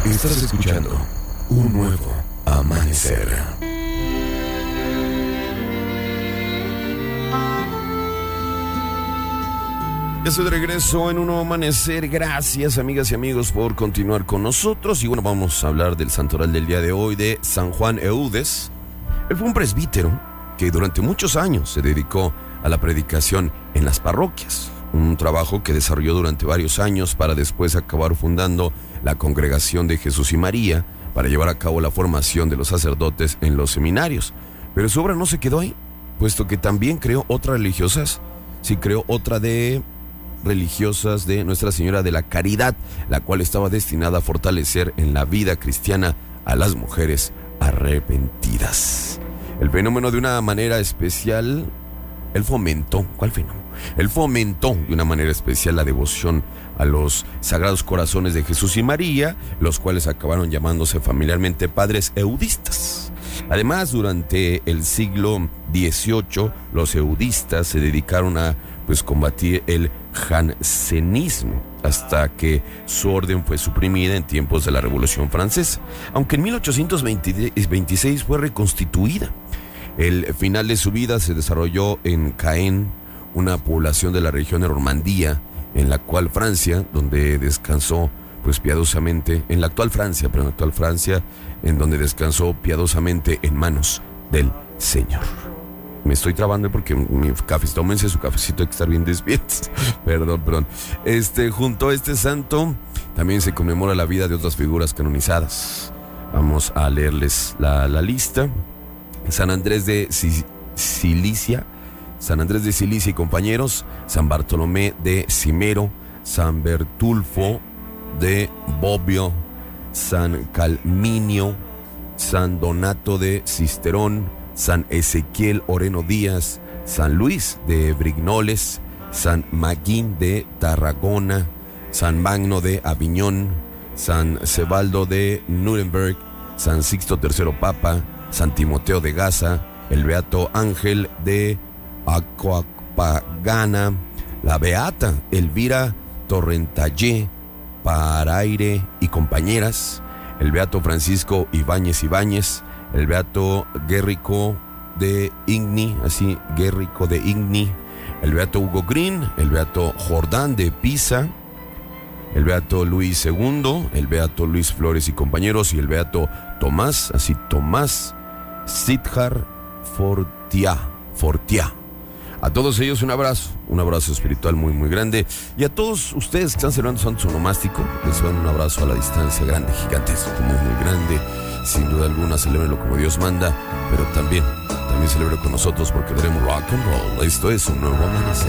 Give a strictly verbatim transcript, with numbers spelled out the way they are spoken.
Estás escuchando un nuevo amanecer. Ya estoy de regreso en un nuevo amanecer. Gracias, amigas y amigos, por continuar con nosotros. Y bueno, vamos a hablar del santoral del día de hoy, de San Juan Eudes. Él fue un presbítero que durante muchos años se dedicó a la predicación en las parroquias. Un trabajo que desarrolló durante varios años para después acabar fundando la Congregación de Jesús y María para llevar a cabo la formación de los sacerdotes en los seminarios. Pero su obra no se quedó ahí, puesto que también creó otras religiosas. Sí, creó otra de religiosas de Nuestra Señora de la Caridad, la cual estaba destinada a fortalecer en la vida cristiana a las mujeres arrepentidas. El fenómeno de una manera especial, él fomentó, ¿cuál fenómeno? Él fomentó de una manera especial la devoción a los Sagrados Corazones de Jesús y María, los cuales acabaron llamándose familiarmente padres eudistas. Además, durante el siglo dieciocho, los eudistas se dedicaron a pues, combatir el jansenismo, hasta que su orden fue suprimida en tiempos de la Revolución Francesa, aunque en mil ochocientos veintiséis fue reconstituida. El final de su vida se desarrolló en Caen, una población de la región de Normandía, en la actual Francia, donde descansó pues piadosamente, en la actual Francia, pero en la actual Francia, en donde descansó piadosamente en manos del Señor. Me estoy trabando porque mi café, tómense su cafecito, hay que estar bien despiertos. Perdón, perdón. Este, junto a este santo, también se conmemora la vida de otras figuras canonizadas. Vamos a leerles la, la lista. San Andrés de Cilicia, San Andrés de Cilicia y compañeros, San Bartolomé de Cimero, San Bertulfo de Bobbio, San Calminio, San Donato de Cisterón, San Ezequiel Oreno Díaz, San Luis de Brignoles, San Magín de Tarragona, San Magno de Aviñón, San Cebaldo de Nuremberg, San Sixto tercero Papa, San Timoteo de Gaza, el Beato Ángel de Acoapagana, la Beata Elvira Torrentallé Paraire y compañeras, el Beato Francisco Ibáñez Ibáñez, el Beato Guerrico de Igni, así, Guerrico de Igni, el Beato Hugo Green, el Beato Jordán de Pisa, el Beato Luis segundo, el Beato Luis Flores y compañeros, y el Beato Tomás, así, Tomás Sidhar Fortia, Fortia. A todos ellos un abrazo, un abrazo espiritual muy, muy grande. Y a todos ustedes que están celebrando Santo Onomástico, les dan un abrazo a la distancia, grande, gigantesco, muy, muy grande. Sin duda alguna, celebrenlo como Dios manda, pero también, también celebren con nosotros porque tenemos rock and roll. Esto es un nuevo amanecer.